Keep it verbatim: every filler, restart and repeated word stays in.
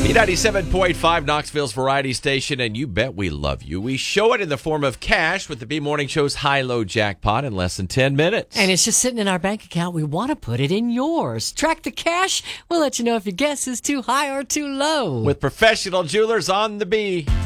B ninety-seven point five, Knoxville's variety station, and you bet we love you. We show it in the form of cash with the B Morning Show's high-low jackpot in less than ten minutes. And it's just sitting in our bank account. We want to put it in yours. Track the cash. We'll let you know if your guess is too high or too low. With professional jewelers on the B.